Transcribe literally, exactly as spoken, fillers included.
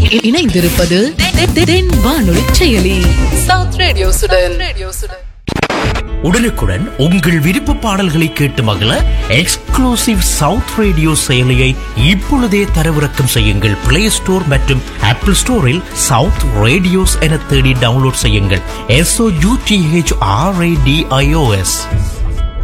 இணைந்திருப்பது தென் வானொலி செயலி சவுத் ரேடியோசுடன். உடனுக்குடன் உங்கள் விருப்ப பாடல்களை கேட்டு மகிழ எக்ஸ்க்ளூசிவ் சவுத் ரேடியோ செயலியை இப்பொழுதே தரவிறக்கம் செய்யுங்கள். பிளே ஸ்டோர் மற்றும் ஆப்பிள் ஸ்டோரில் சவுத் ரேடியோஸ் என தேடி டவுன்லோட் செய்யுங்கள். S O you D H R A D I O S.